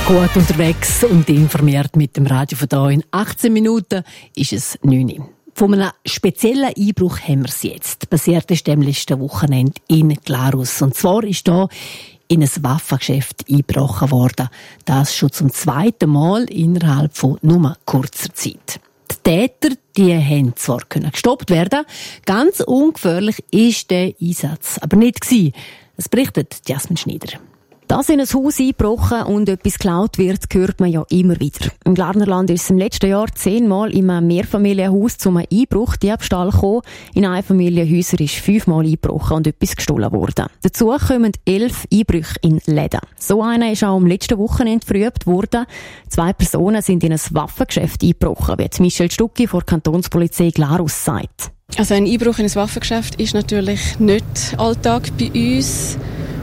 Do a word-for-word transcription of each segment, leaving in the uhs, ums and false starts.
Gut unterwegs und informiert mit dem Radio von hier. In achtzehn Minuten ist es neun Uhr. Von einem speziellen Einbruch haben wir es jetzt. Passiert ist am letzten Wochenende in Glarus. Und zwar ist hier in ein Waffengeschäft eingebrochen worden. Das schon zum zweiten Mal innerhalb von nur kurzer Zeit. Die Täter, die haben zwar gestoppt werden, ganz ungefährlich ist der Einsatz aber nicht gewesen. Das berichtet Jasmin Schneider. Dass in ein Haus eingebrochen und etwas geklaut wird, hört man ja immer wieder. Im Glarnerland ist es im letzten Jahr zehnmal in einem Mehrfamilienhaus zum Einbruch Diebstahl gekommen. In Einfamilienhäusern ist fünfmal eingebrochen und etwas gestohlen worden. Dazu kommen elf Einbrüche in Läden. So einer ist auch am letzten Wochenende verübt worden. Zwei Personen sind in ein Waffengeschäft eingebrochen, wie Michel Stucki von der Kantonspolizei Glarus sagt. Also ein Einbruch in ein Waffengeschäft ist natürlich nicht Alltag bei uns.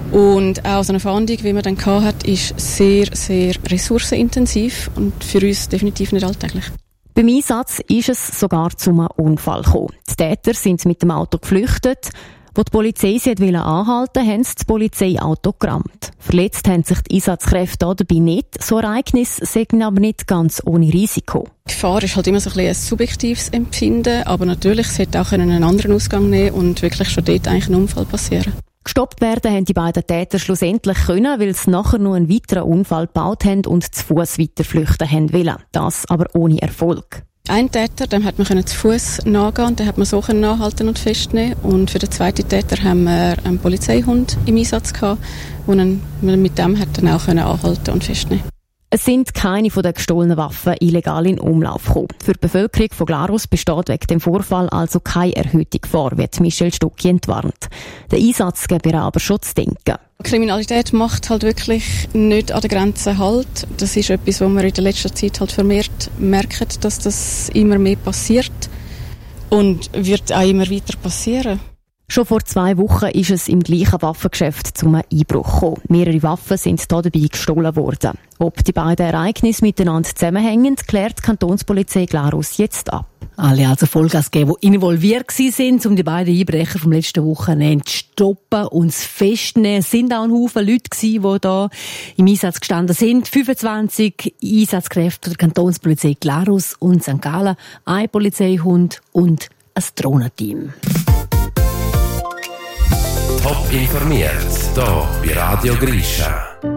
Und auch so eine Fahndung, wie man dann hat, ist sehr, sehr ressourcenintensiv und für uns definitiv nicht alltäglich. Beim Einsatz ist es sogar zu einem Unfall gekommen. Die Täter sind mit dem Auto geflüchtet. Wo die Polizei sie anhalten wollte, haben sie das Polizeiauto gerammt. Verletzt haben sich die Einsatzkräfte dabei nicht. So Ereignisse sind aber nicht ganz ohne Risiko. Die Gefahr ist halt immer so ein, bisschen ein subjektives Empfinden, aber natürlich, es hätte auch einen anderen Ausgang nehmen und wirklich schon dort eigentlich ein Unfall passieren. Gestoppt werden haben die beiden Täter schlussendlich können, weil sie nachher noch einen weiteren Unfall gebaut haben und zu Fuß weiter flüchten haben wollen. Das aber ohne Erfolg. Ein Täter, dem hat man zu Fuß nachgehen und den hat man so nachhalten und festnehmen. Und für den zweiten Täter haben wir einen Polizeihund im Einsatz gehabt, und mit dem hat er auch anhalten und festnehmen. Es sind keine von den gestohlenen Waffen illegal in Umlauf gekommen. Für die Bevölkerung von Glarus besteht wegen dem Vorfall also keine erhöhte Gefahr, wird Michel Stucki entwarnt. Der Einsatz gebe ihr aber schon zu denken. Kriminalität macht halt wirklich nicht an der Grenze Halt. Das ist etwas, was wir in der letzten Zeit halt vermehrt merken, dass das immer mehr passiert und wird auch immer weiter passieren. Schon vor zwei Wochen ist es im gleichen Waffengeschäft zum Einbruch gekommen. Mehrere Waffen sind dabei gestohlen worden. Ob die beiden Ereignisse miteinander zusammenhängen, klärt die Kantonspolizei Glarus jetzt ab. Alle also Vollgas geben, die involviert waren, um die beiden Einbrecher vom letzten Wochenende zu stoppen und zu festnehmen. Es sind auch ein Haufen Leute gewesen, die da im Einsatz gestanden sind. fünfundzwanzig Einsatzkräfte der Kantonspolizei Glarus und Sankt Gallen, ein Polizeihund und ein Drohnenteam. Top informiert, hier bei Radio Grisha.